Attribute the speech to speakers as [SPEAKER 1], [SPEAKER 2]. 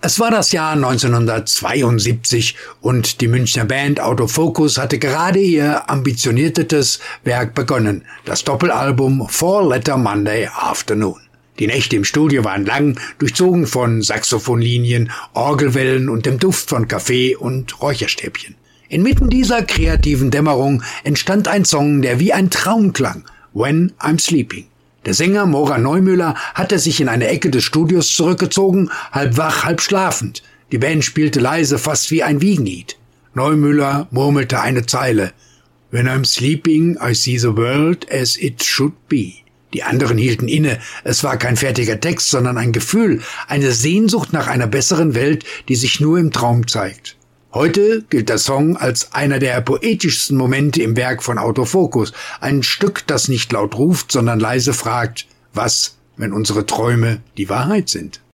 [SPEAKER 1] Es war das Jahr 1972 und die Münchner Band Autofocus hatte gerade ihr ambitioniertes Werk begonnen, das Doppelalbum Four Letter Monday Afternoon. Die Nächte im Studio waren lang, durchzogen von Saxophonlinien, Orgelwellen und dem Duft von Kaffee und Räucherstäbchen. Inmitten dieser kreativen Dämmerung entstand ein Song, der wie ein Traum klang, When I'm Sleeping. Der Sänger Maura Neumüller hatte sich in eine Ecke des Studios zurückgezogen, halb wach, halb schlafend. Die Band spielte leise, fast wie ein Wiegenlied. Neumüller murmelte eine Zeile. When I'm sleeping, I see the world as it should be. Die anderen hielten inne. Es war kein fertiger Text, sondern ein Gefühl, eine Sehnsucht nach einer besseren Welt, die sich nur im Traum zeigt. Heute gilt der Song als einer der poetischsten Momente im Werk von Autofocus. Ein Stück, das nicht laut ruft, sondern leise fragt, was, wenn unsere Träume die Wahrheit sind?